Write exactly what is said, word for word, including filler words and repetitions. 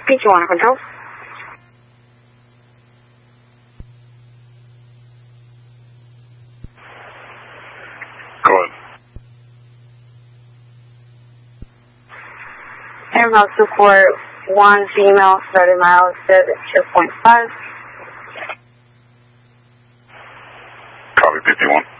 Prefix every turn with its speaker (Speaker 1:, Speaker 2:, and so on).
Speaker 1: fifty-one control.
Speaker 2: Go ahead.
Speaker 1: Airmail support one female, thirty miles, two point five.
Speaker 2: Copy fifty-one.